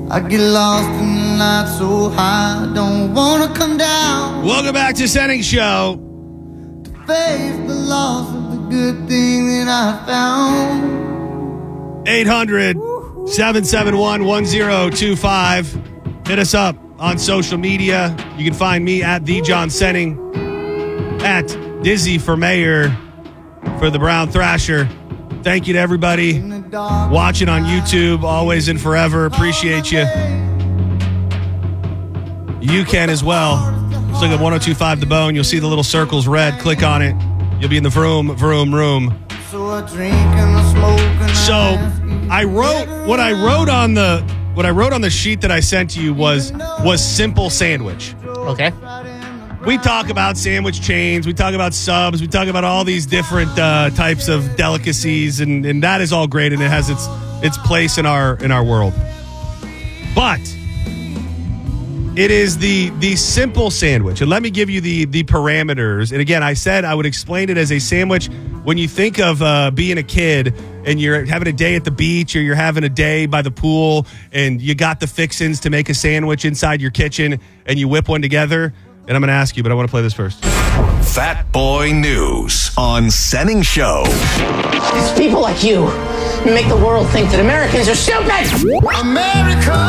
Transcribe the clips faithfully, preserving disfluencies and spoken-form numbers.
I get lost in the night so high, I don't want to come down. Welcome back to Senning Show. To face the loss of the good thing that I found. eight hundred, seven seven one, one zero two five. Hit us up on social media. You can find me at the John Senning, at Dizzy for Mayor for the Brown Thrasher. Thank you to everybody watching on YouTube, always and forever. Appreciate you. You can as well. Just look at one oh two point five The Bone. You'll see the little circles red. Click on it. You'll be in the vroom, vroom, room. So I drink and I smoke and So I I wrote what I wrote on the what I wrote on the sheet that I sent to you was was simple sandwich. Okay. We talk about sandwich chains. We talk about subs. We talk about all these different uh, types of delicacies, and, and that is all great, and it has its its place in our in our world. But it is the the simple sandwich, and let me give you the the parameters. And again, I said I would explain it as a sandwich. When you think of uh, being a kid and you're having a day at the beach, or you're having a day by the pool, and you got the fixins to make a sandwich inside your kitchen, and you whip one together. And I'm going to ask you, but I want to play this first. Fat Boy News on Senning Show. It's people like you who make the world think that Americans are stupid. America,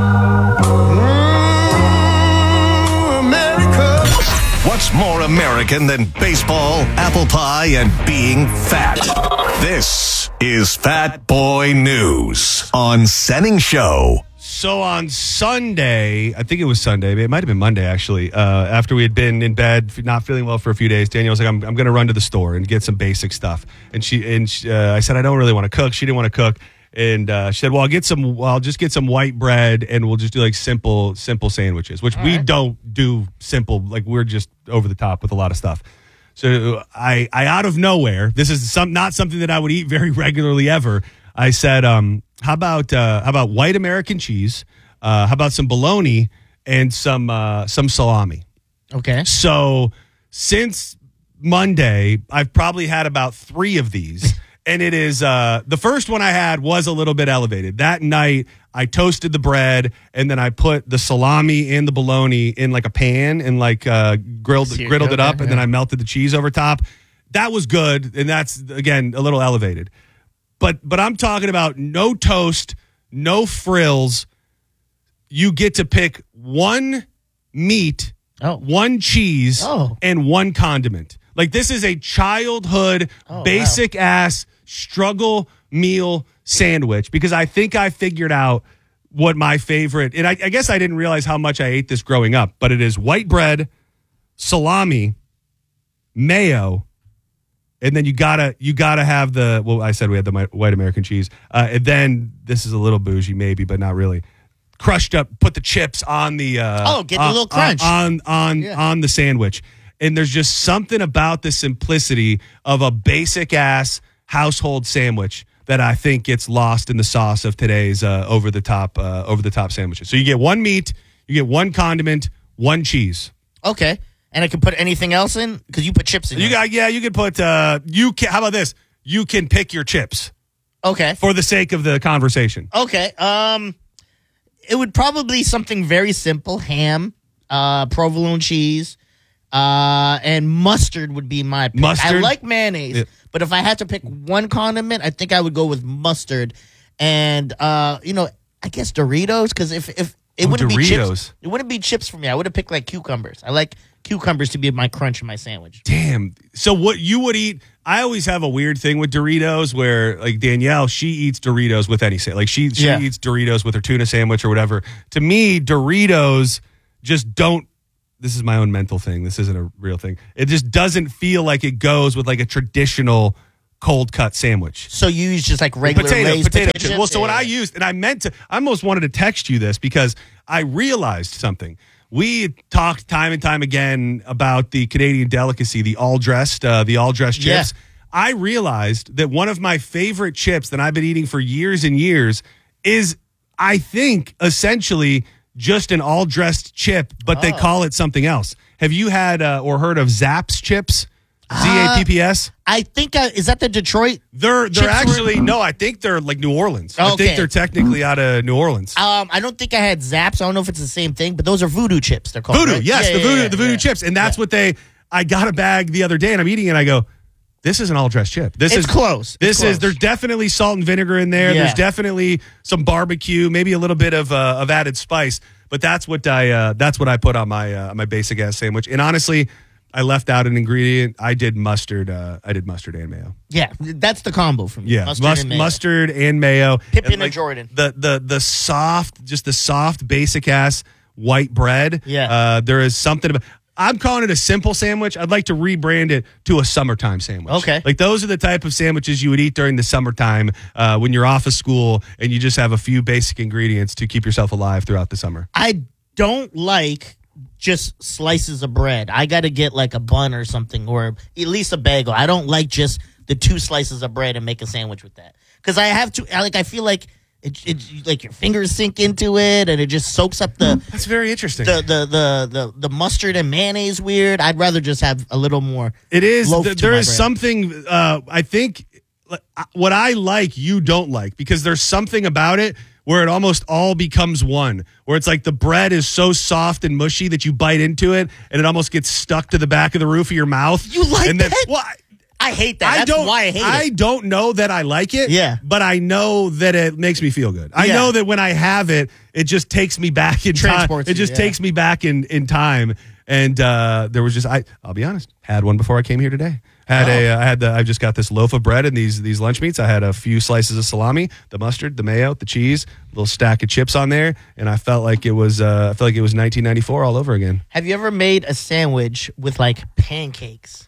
mm, America. What's more American than baseball, apple pie, and being fat? This is Fat Boy News on Senning Show. So on Sunday, I think it was Sunday, it might have been Monday actually, uh, after we had been in bed, not feeling well for a few days, Danielle was like, I'm, I'm going to run to the store and get some basic stuff. And she and she, uh, I said, I don't really want to cook. She didn't want to cook. And uh, she said, well, I'll get some, well, I'll just get some white bread and we'll just do like simple, simple sandwiches, which All we right. don't do simple. Like we're just over the top with a lot of stuff. So I, I out of nowhere, this is some not something that I would eat very regularly ever. I said, um, how about uh, how about white American cheese? Uh, how about some bologna and some uh, some salami? Okay. So since Monday, I've probably had about three of these, and it is uh, the first one I had was a little bit elevated. That night, I toasted the bread, and then I put the salami and the bologna in like a pan and like uh, grilled See, griddled okay, it up, yeah. and then I melted the cheese over top. That was good, and that's again a little elevated. But but I'm talking about no toast, no frills. You get to pick one meat, oh. one cheese, oh. and one condiment. Like this is a childhood, oh, basic wow. ass struggle meal sandwich because I think I figured out what my favorite, and I, I guess I didn't realize how much I ate this growing up, but it is white bread, salami, mayo, and then you gotta you gotta have the, well, I said we had the white American cheese. Uh, and then, this is a little bougie maybe, but not really. Crushed up, put the chips on the... Uh, oh, get the on, little crunch. On, on, yeah. on the sandwich. And there's just something about the simplicity of a basic-ass household sandwich that I think gets lost in the sauce of today's uh, over-the-top uh, over-the-top sandwiches. So you get one meat, you get one condiment, one cheese. Okay. And I can put anything else in? Because you put chips in You there. got yeah. You can put uh. You can. How about this? You can pick your chips. Okay. For the sake of the conversation. Okay. Um, it would probably be something very simple: ham, uh, provolone cheese, uh, and mustard would be my pick. Mustard? I like mayonnaise, Yeah. but if I had to pick one condiment, I think I would go with mustard. And uh, you know, I guess Doritos, because if if it Oh, wouldn't Doritos. be chips, it wouldn't be chips for me. I would have picked like cucumbers. I like cucumbers to be my crunch in my sandwich. Damn. So what you would eat? I always have a weird thing with Doritos where, like Danielle, she eats Doritos with any sandwich. Like she she Yeah. eats Doritos with her tuna sandwich or whatever. To me, Doritos just don't. This is my own mental thing. This isn't a real thing. It just doesn't feel like it goes with like a traditional cold cut sandwich. So you use just like regular potato, Lay's potato, potato chips. Well, so what Yeah. I used, and I meant to, I almost wanted to text you this because I realized something. We talked time and time again about the Canadian delicacy, the all dressed, uh, the all dressed Yeah. chips. I realized that one of my favorite chips that I've been eating for years and years is, I think, essentially just an all dressed chip, but they Oh. call it something else. Have you had uh, or heard of Zapp's chips? Z A P P S. I think uh, is that the Detroit? They're they're Chips actually no. I think they're like New Orleans. I Okay. think they're technically out of New Orleans. Um, I don't think I had Zaps. I don't know if it's the same thing, but those are Voodoo chips. They're called Voodoo, right? yes, Yeah, the yeah, Voodoo, yeah, the Voodoo yeah. chips, and that's Yeah. what they. I got a bag the other day, and I'm eating it. and I go, this is an all dressed chip. This It's is close. This It's is close. there's definitely salt and vinegar in there. Yeah. There's definitely some barbecue, maybe a little bit of uh, of added spice. But that's what I uh, that's what I put on my uh, my basic ass sandwich. And honestly, I left out an ingredient. I did mustard. Uh, I did mustard and mayo. Yeah, that's the combo for me. Yeah, mustard, Mus- and mayo. mustard and mayo. Pippin and and Jordan. The the the soft, just the soft, basic ass white bread. Yeah. Uh, there is something about. I'm calling it a simple sandwich. I'd like to rebrand it to a summertime sandwich. Okay. Like those are the type of sandwiches you would eat during the summertime uh, when you're off of school and you just have a few basic ingredients to keep yourself alive throughout the summer. I don't like just slices of bread. I got to get like a bun or something, or at least a bagel. I don't like just the two slices of bread and make a sandwich with that, because I have to. I, like I feel like it, it, like your fingers sink into it, and it just soaks up the That's very interesting. the the the the, the mustard and mayonnaise. Weird. I'd rather just have a little more. It is. loaf th- to there my is bread. something. Uh, I think like, uh, what I like, you don't like, because there's something about it where it almost all becomes one. Where it's like the bread is so soft and mushy that you bite into it and it almost gets stuck to the back of the roof of your mouth. You like and then, that? Well, I, I hate that. I That's don't. why I hate I it. don't know that I like it. Yeah. but I know that it makes me feel good. I Yeah. know that when I have it, it just takes me back in time. Transports It you, just yeah. takes me back in in time. And uh, there was just I. I'll be honest. Had one before I came here today. Had Oh. a. Uh, I had the. I just got this loaf of bread and these these lunch meats. I had a few slices of salami, the mustard, the mayo, the cheese, a little stack of chips on there, and I felt like it was. Uh, I felt like it was nineteen ninety-four all over again. Have you ever made a sandwich with like pancakes,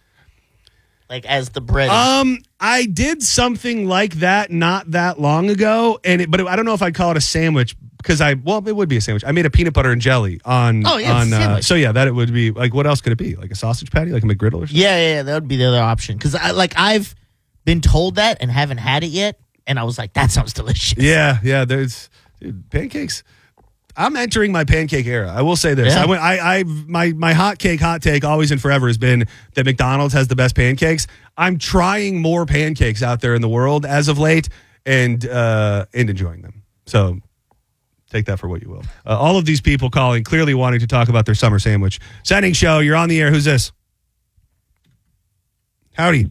like as the bread? Um, I did something like that not that long ago, and it, but it, I don't know if I'd call it a sandwich because I well, it would be a sandwich. I made a peanut butter and jelly on. Oh, yeah, it's on a uh, sandwich. so yeah, that it would be like what else could it be? Like a sausage patty, like a McGriddle or something. Yeah, yeah, yeah, that would be the other option. Because I like I've been told that and haven't had it yet, and I was like, that sounds delicious. Yeah, yeah. There's dude, pancakes. I'm entering my pancake era. I will say this. Yeah. I went. I. I. My. My hot cake. Hot take. Always and forever has been that McDonald's has the best pancakes. I'm trying more pancakes out there in the world as of late, and uh, and enjoying them. So take that for what you will. Uh, all of these people calling, clearly wanting to talk about their summer sandwich. Sending show. You're on the air. Who's this? Howdy.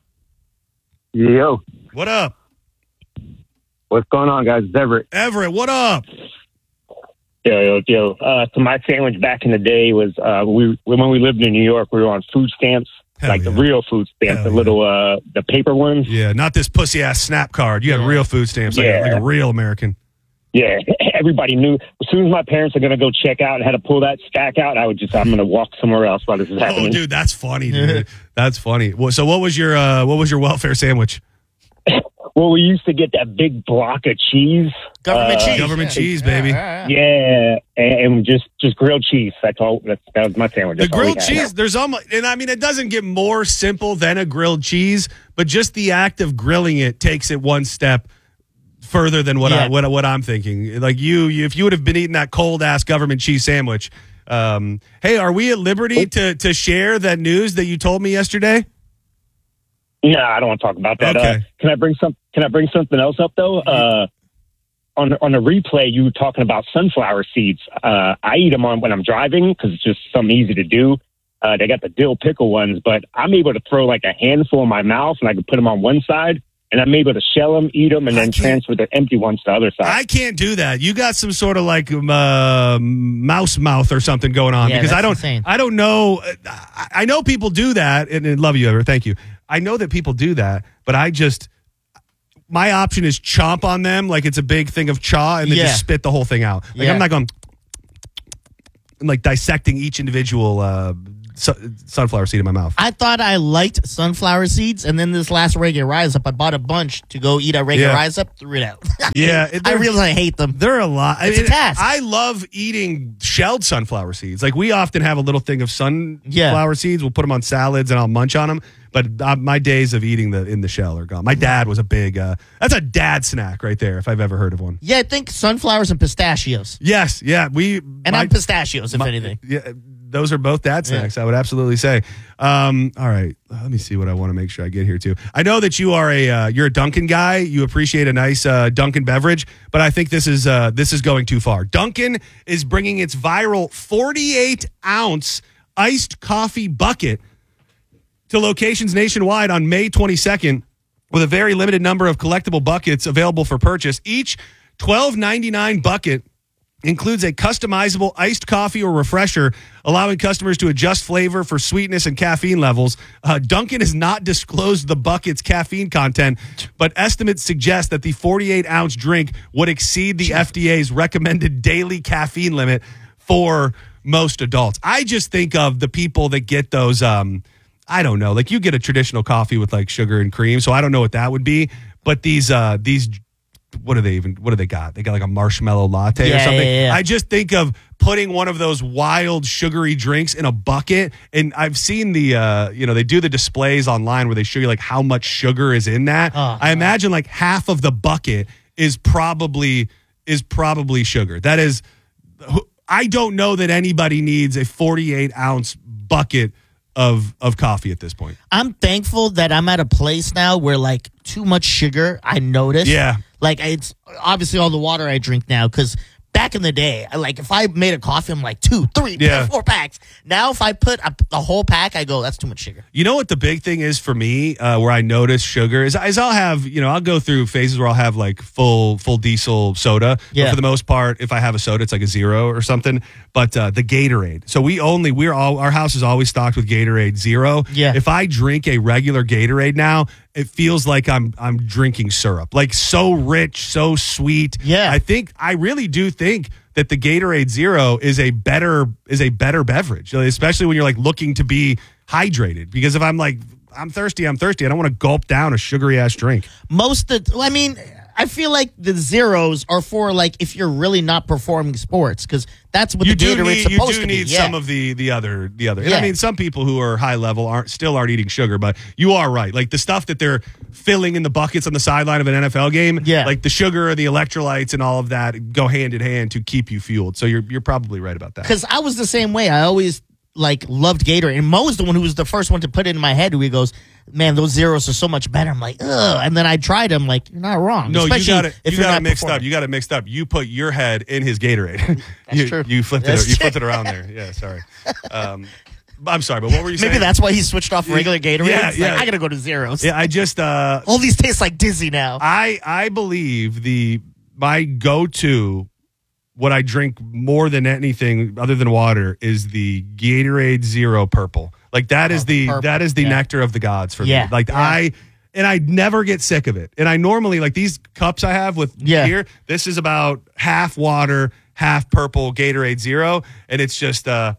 Yo, What up, what's going on, guys? It's Everett. Everett? What up? Yo, yo, yo. Uh, so my sandwich back in the day was uh, we when we lived in New York, we were on food stamps, Hell like yeah. the real food stamps, Hell the yeah. little uh, the paper ones. Yeah, not this pussy ass snap card. You got Yeah. real food stamps, like, a, Yeah. like a real American. Yeah, everybody knew. As soon as my parents are gonna go check out and had to pull that stack out, I would just I'm gonna walk somewhere else while this is Oh, happening. dude, that's funny, dude. That's funny. Well, so, what was your uh, what was your welfare sandwich? Well, we used to get that big block of cheese. Government Uh, cheese. Government yeah. cheese, baby. Yeah, yeah, yeah. Yeah, and, and just just grilled cheese. That's all. That's, that was my sandwich. The That's all we grilled had. cheese, there's almost, and I mean, it doesn't get more simple than a grilled cheese, but just the act of grilling it takes it one step further than what I Yeah. what, what I'm thinking. Like you, you, if you would have been eating that cold ass government cheese sandwich. Um, hey, are we at liberty to to share that news that you told me yesterday? No, I don't want to talk about that. Okay. Uh, can I bring some? Can I bring something else up though? Uh, on on the replay, you were talking about sunflower seeds. Uh, I eat them on when I'm driving because it's just something easy to do. Uh, they got the dill pickle ones, but I'm able to throw like a handful in my mouth and I can put them on one side, and I'm able to shell them, eat them, and I then can't- transfer the empty ones to the other side. I can't do that. You got some sort of like uh, mouse mouth or something going on Yeah, because I that's don't. insane. I don't know. I, I know people do that, and, and love you, Ever. Thank you. I know that people do that, but I just my option is chomp on them like it's a big thing of chaw, and then Yeah. just spit the whole thing out. Like Yeah. I'm not going. I'm like dissecting each individual uh, su- sunflower seed in my mouth. I thought I liked sunflower seeds, and then this last regular rise up, I bought a bunch to go eat a regular Yeah. rise up, threw it out. Yeah, it- I they're- realize I hate them. There are a lot. It's a task. I love eating shelled sunflower seeds. Like we often have a little thing of sunflower seeds. We'll put them on salads and I'll munch on them. But uh, my days of eating the in the shell are gone. My dad was a big. Uh, that's a dad snack right there. If I've ever heard of one. Yeah, I think sunflowers and pistachios. Yes. Yeah. We And my- I'm pistachios, if my- anything. Yeah. those are both dad snacks. I would absolutely say. Um, all right, let me see what I want to make sure I get here too. I know that you are a uh, you're a Dunkin' guy. You appreciate a nice uh, Dunkin' beverage, but I think this is uh, this is going too far. Dunkin' is bringing its viral forty-eight ounce iced coffee bucket to locations nationwide on May twenty-second, with a very limited number of collectible buckets available for purchase. Each twelve ninety-nine bucket includes a customizable iced coffee or refresher, allowing customers to adjust flavor for sweetness and caffeine levels. Uh, Dunkin' has not disclosed the bucket's caffeine content, but estimates suggest that the forty-eight ounce drink would exceed the F D A's recommended daily caffeine limit for most adults. I just think of the people that get those, um, I don't know, like you get a traditional coffee with like sugar and cream, so I don't know what that would be, but these, uh, these, what do they even, what do they got? They got like a marshmallow latte Yeah, or something. yeah, yeah. I just think of putting one of those wild sugary drinks in a bucket. And I've seen the, uh, you know, they do the displays online where they show you like how much sugar is in that. Oh, I imagine like half of the bucket is probably, is probably sugar. That is, I don't know that anybody needs a forty-eight ounce bucket of of coffee at this point. I'm thankful that I'm at a place now where like too much sugar, I notice. Yeah. Like it's obviously all the water I drink now, because back in the day, like if I made a coffee, I'm like two, three, Yeah. four packs. Now if I put a, a whole pack, I go, that's too much sugar. You know what the big thing is for me, uh, where I notice sugar is, is I'll have, you know, I'll go through phases where I'll have like full full diesel soda. Yeah. But for the most part, if I have a soda, it's like a zero or something. But uh, the Gatorade. So we only, we're all, our house is always stocked with Gatorade Zero. Yeah. If I drink a regular Gatorade now, it feels like I'm I'm drinking syrup. Like so rich, so sweet. Yeah. I think, I really do think that the Gatorade Zero is a better is a better beverage, especially when you're like looking to be hydrated. Because if I'm like, I'm thirsty, I'm thirsty, I don't want to gulp down a sugary ass drink. Most of, I mean, I feel like the zeros are for like if you're really not performing sports, because that's what You the do Gatorade's need you supposed do to need be. Yeah. some of the the other the other. And I Yeah. mean, some people who are high level aren't still aren't eating sugar, but you are right. Like the stuff that they're filling in the buckets on the sideline of an N F L game, Yeah. like the sugar, the electrolytes, and all of that go hand in hand to keep you fueled. So you're you're probably right about that. Because I was the same way. I always like loved Gatorade, and Mo's the one who was the first one to put it in my head. Who he goes, "Man, those zeros are so much better." I'm like, ugh. And then I tried them. Like, you're not wrong. No, you Especially got it. if You you're got it not mixed up. performing. You got it mixed up. You put your head in his Gatorade. That's you, true. You flipped That's it. You true. flipped it around there. Yeah, sorry. Um, I'm sorry, but what were you saying? Maybe that's why he switched off regular Gatorade. Yeah, It's like, yeah. I gotta go to zeros. Yeah, I just. Uh, All these taste like Dizzy now. I I believe the my go to. What I drink more than anything other than water is the Gatorade Zero Purple. Like that is Oh, the purple, that is the yeah. nectar of the gods for Yeah, me. Like yeah. I and I never get sick of it. And I normally like these cups I have with Yeah. here. This is about half water, half purple Gatorade Zero, and it's just uh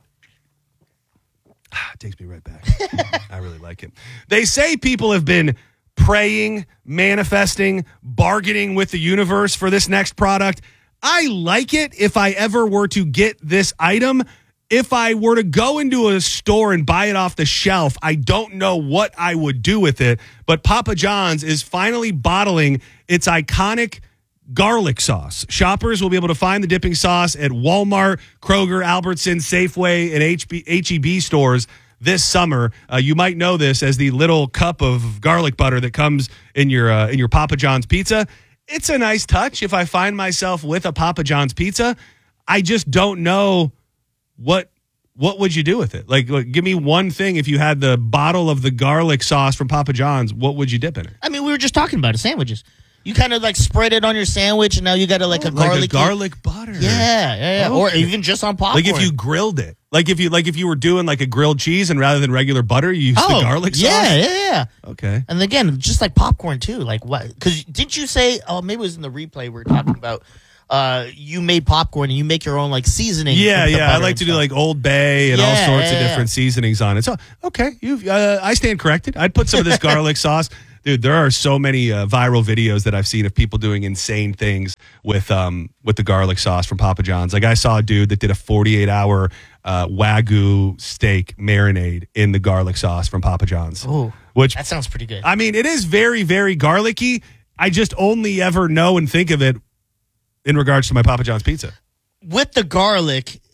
it takes me right back. I really like it. They say people have been praying, manifesting, bargaining with the universe for this next product. I like it if I ever were to get this item. If I were to go into a store and buy it off the shelf, I don't know what I would do with it. But Papa John's is finally bottling its iconic garlic sauce. Shoppers will be able to find the dipping sauce at Walmart, Kroger, Albertson, Safeway, and H E B stores this summer. Uh, you might know this as the little cup of garlic butter that comes in your uh, in your Papa John's pizza. It's a nice touch if I find myself with a Papa John's pizza. I just don't know what what would you do with it? Like, like, give me one thing. If you had the bottle of the garlic sauce from Papa John's, what would you dip in it? I mean, we were just talking about it, sandwiches. You kind of like spread it on your sandwich, and now you got a, like a Like garlic. a garlic butter. Yeah, yeah, yeah. Or Okay. even just on popcorn. Like if you grilled it. Like if you like if you were doing like a grilled cheese and rather than regular butter, you use oh, the garlic sauce. Yeah, yeah, yeah. Okay. And again, just like popcorn too. Like what? Because didn't you say? Oh, maybe it was in the replay we were talking about. Uh, you made popcorn and you make your own like seasoning. Yeah, with the yeah. I butter like and to do stuff. like Old Bay and all Yeah, sorts yeah, of different yeah. seasonings on it. So okay, you uh, I stand corrected. I'd put some of this garlic sauce. Dude, there are so many uh, viral videos that I've seen of people doing insane things with um with the garlic sauce from Papa John's. Like I saw a dude that did a forty-eight hour uh, Wagyu steak marinade in the garlic sauce from Papa John's. Ooh, which that sounds pretty good. I mean, it is very, very garlicky. I just only ever know and think of it in regards to my Papa John's pizza. With the garlic,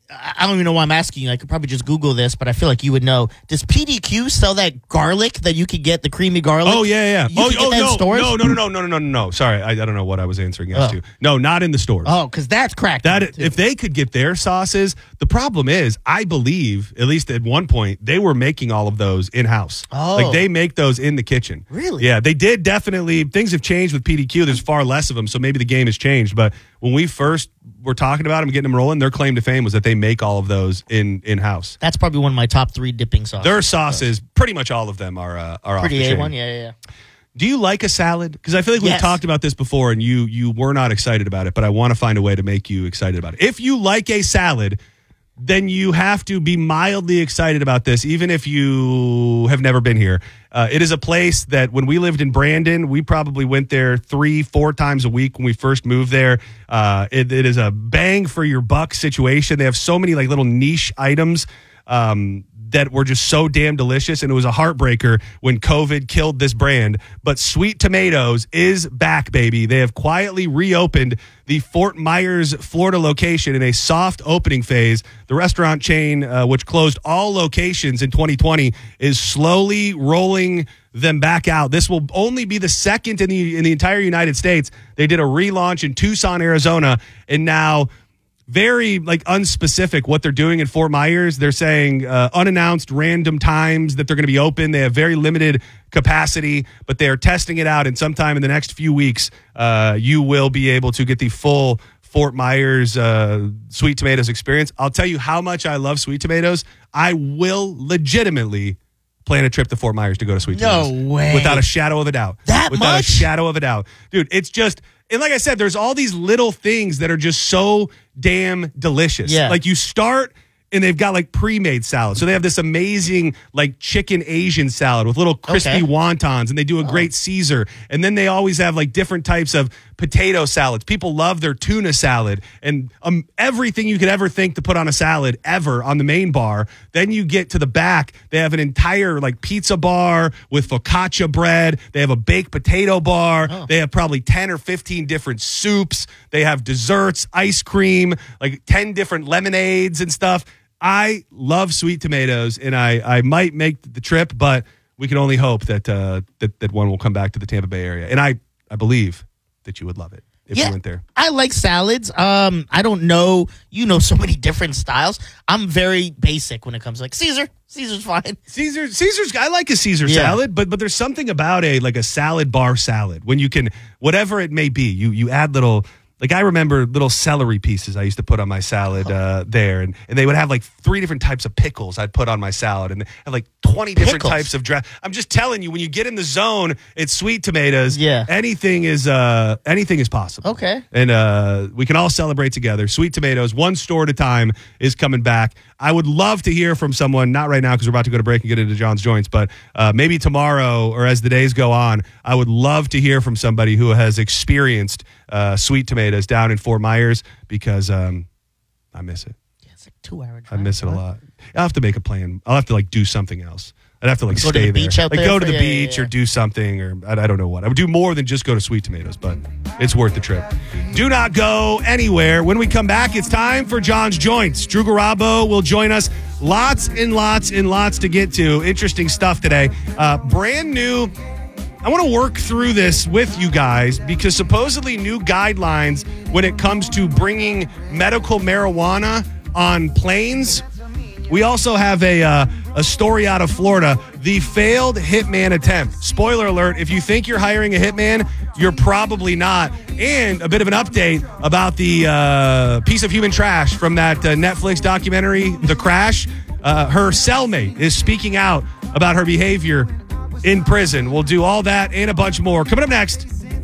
I don't even know why I'm asking you. I could probably just Google this, but I feel like you would know. Does P D Q sell that garlic that you could get, the creamy garlic? Oh, yeah, yeah. You oh, can get oh that in no, stores? no, no, no, no, no, no, no, no. Sorry, I, I don't know what I was answering yes Oh. to. No, not in the stores. Oh, because that's cracked. That if they could get their sauces, the problem is, I believe, at least at one point, they were making all of those in house. Oh. Like they make those in the kitchen. Really? Yeah, they did definitely. Things have changed with P D Q. There's far less of them, so maybe the game has changed. But when we first were talking about them, getting them rolling, their claim to fame was that they make all of those in in house. That's probably one of my top three dipping sauces. Their sauces, pretty much all of them are uh, are off Pretty the A chain. one, yeah, yeah, yeah. Do you like a salad? Because I feel like we've Yes. talked about this before, and you you were not excited about it, but I want to find a way to make you excited about it. If you like a salad, then you have to be mildly excited about this, even if you have never been here. Uh, it is a place that when we lived in Brandon, we probably went there three, four times a week when we first moved there. Uh, it, it is a bang for your buck situation. They have so many like little niche items um, that were just so damn delicious, and it was a heartbreaker when COVID killed this brand. But Sweet Tomatoes is back, baby. They have quietly reopened the Fort Myers, Florida location in a soft opening phase. The restaurant chain, uh, which closed all locations in twenty twenty, is slowly rolling them back out. This will only be the second in the in the entire United States. They did a relaunch in Tucson, Arizona, and now very like unspecific what they're doing in Fort Myers. They're saying uh, unannounced random times that they're going to be open. They have very limited capacity, but they are testing it out. And sometime in the next few weeks, uh, you will be able to get the full Fort Myers uh, Sweet Tomatoes experience. I'll tell you how much I love Sweet Tomatoes. I will legitimately plan a trip to Fort Myers to go to Sweet No Tomatoes. way. Without a shadow of a doubt. That Without much? a shadow of a doubt. Dude, it's just... And like I said, there's all these little things that are just so damn delicious. Yeah. Like you start and they've got like pre-made salad. So they have this amazing like chicken Asian salad with little crispy Okay. wontons, and they do a great Caesar. And then they always have like different types of potato salads. People love their tuna salad and um, everything you could ever think to put on a salad ever on the main bar. Then you get to the back. They have an entire like pizza bar with focaccia bread. They have a baked potato bar. Oh. They have probably ten or fifteen different soups. They have desserts, ice cream, like ten different lemonades and stuff. I love Sweet Tomatoes, and I, I might make the trip, but we can only hope that, uh, that that one will come back to the Tampa Bay area. And I, I believe that you would love it if you went there. I like salads. Um, I don't know. You know so many different styles. I'm very basic when it comes to like Caesar. Caesar's fine. Caesar, Caesar's. I like a Caesar Yeah. salad, but but there's something about a like a salad bar salad when you can, whatever it may be, you you add little. Like I remember little celery pieces I used to put on my salad uh, there, and, and they would have like three different types of pickles I'd put on my salad, and have like twenty different Pickles? types of dress. I'm just telling you, when you get in the zone, it's Sweet Tomatoes. Yeah. anything is uh, anything is possible. Okay. And uh, we can all celebrate together. Sweet Tomatoes, one store at a time, is coming back. I would love to hear from someone, not right now because we're about to go to break and get into John's Joints, but uh, maybe tomorrow or as the days go on, I would love to hear from somebody who has experienced uh, Sweet Tomatoes down in Fort Myers, because um, I miss it. Yeah, it's like two hour drive. I miss it a lot. I'll have to make a plan. I'll have to like do something else. I'd have to like Go to stay the there, beach out like there go to for- the yeah, yeah, beach yeah. or do something, or I, I don't know what. I would do more than just go to Sweet Tomatoes, but it's worth the trip. Do not go anywhere. When we come back, it's time for John's Joints. Drew Garabo will join us. Lots and lots and lots to get to. Interesting stuff today. Uh, brand new. I want to work through this with you guys because supposedly new guidelines when it comes to bringing medical marijuana on planes. We also have a uh, a story out of Florida, the failed hitman attempt. Spoiler alert, if you think you're hiring a hitman, you're probably not. And a bit of an update about the uh, piece of human trash from that uh, Netflix documentary, The Crash. Uh, her cellmate is speaking out about her behavior in prison. We'll do all that and a bunch more. Coming up next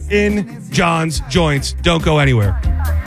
in John's Joints. Don't go anywhere.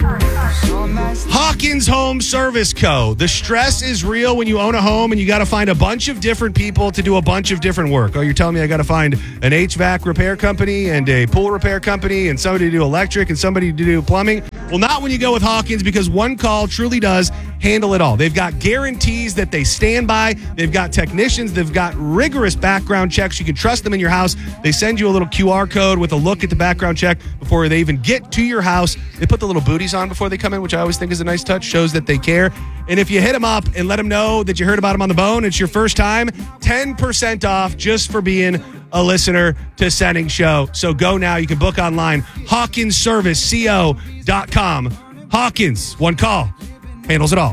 Hawkins Home Service Co. The stress is real when you own a home and you got to find a bunch of different people to do a bunch of different work. Oh, you're telling me I got to find an H V A C repair company and a pool repair company and somebody to do electric and somebody to do plumbing? Well, not when you go with Hawkins, because one call truly does handle it all. They've got guarantees that they stand by. They've got technicians. They've got rigorous background checks. You can trust them in your house. They send you a little Q R code with a look at the background check before they even get to your house. They put the little booties on before they come in, which I always think is a nice touch, shows that they care. And if you hit them up and let them know that you heard about them on the Bone, it's your first time, ten percent off just for being a listener to Senning Show. So go now. You can book online, hawkins service co dot com. Hawkins, one call, handles it all.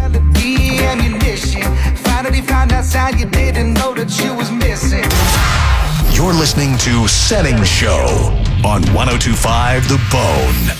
You're listening to Senning Show on one oh two point five The Bone.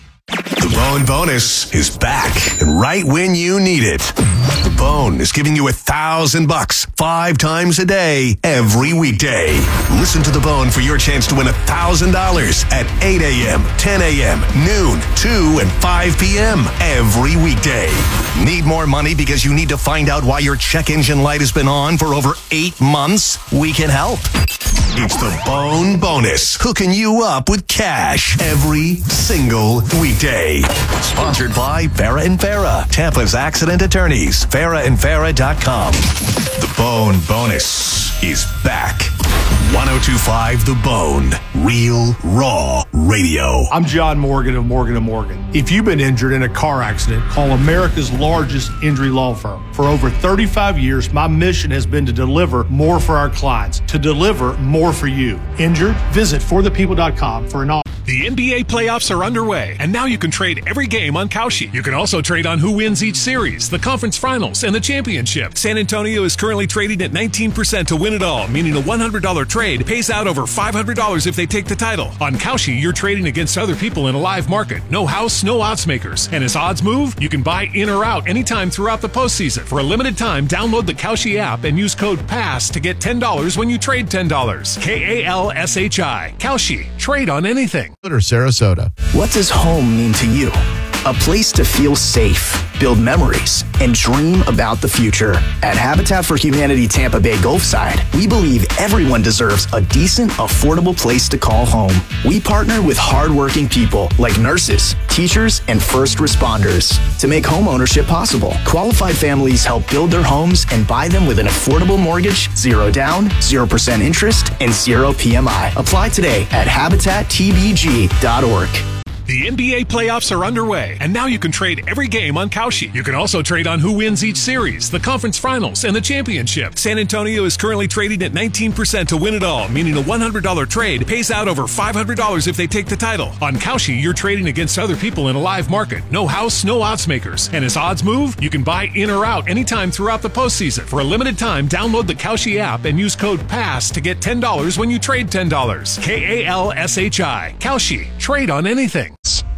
The Bone Bonus is back right when you need it. The Bone is giving you a thousand bucks five times a day, every weekday. Listen to The Bone for your chance to win a thousand dollars at eight a.m., ten a.m., noon, two, and five p.m. every weekday. Need more money because you need to find out why your check engine light has been on for over eight months? We can help. It's the Bone Bonus, hooking you up with cash every single weekday. Sponsored by Farah and Farah, Tampa's accident attorneys, farah and farah dot com. The Bone Bonus is back. one oh two point five The Bone, real, raw radio. I'm John Morgan of Morgan and Morgan. If you've been injured in a car accident, call America's largest injury law firm. For over thirty-five years, my mission has been to deliver more for our clients, to deliver more for you. Injured? Visit for the people dot com for an offer. The N B A playoffs are underway, and now you can trade every game on Kalshi. You can also trade on who wins each series, the conference finals, and the championship. San Antonio is currently trading at nineteen percent to win it all, meaning a one hundred dollars trade pays out over five hundred dollars if they take the title. On Kalshi, you're trading against other people in a live market. No house, no odds makers. And as odds move, you can buy in or out anytime throughout the postseason. For a limited time, download the Kalshi app and use code PASS to get ten dollars when you trade ten dollars. K A L S H I. Kalshi. Trade on anything. Or Sarasota. What does home mean to you? A place to feel safe, build memories, and dream about the future. At Habitat for Humanity Tampa Bay Gulfside, we believe everyone deserves a decent, affordable place to call home. We partner with hardworking people like nurses, teachers, and first responders to make home ownership possible. Qualified families help build their homes and buy them with an affordable mortgage, zero down, zero percent interest, and zero P M I. Apply today at habitat t b g dot org. The N B A playoffs are underway, and now you can trade every game on Kalshi. You can also trade on who wins each series, the conference finals, and the championship. San Antonio is currently trading at nineteen percent to win it all, meaning a one hundred dollars trade pays out over five hundred dollars if they take the title. On Kalshi, you're trading against other people in a live market. No house, no odds makers. And as odds move, you can buy in or out anytime throughout the postseason. For a limited time, download the Kalshi app and use code PASS to get ten dollars when you trade ten dollars. K A L S H I. Kalshi. Trade on anything.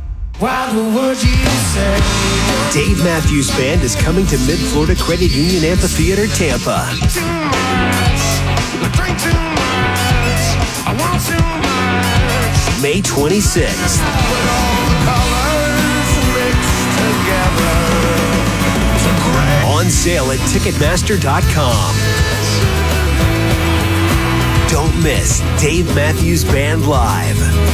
Wow, what would you say? Dave Matthews Band is coming to Mid-Florida Credit Union Amphitheater, Tampa. Too much, drink too much, I want too much. May twenty-sixth. Put all the colors mixed together to gray. On sale at ticketmaster dot com. Don't miss Dave Matthews Band Live.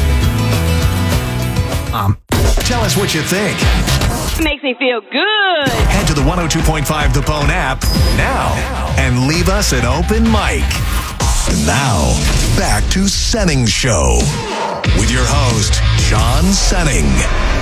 Um, tell us what you think. Makes me feel good. Head to the one oh two point five The Bone app now and leave us an open mic. Now, back to Senning Show with your host, John Senning.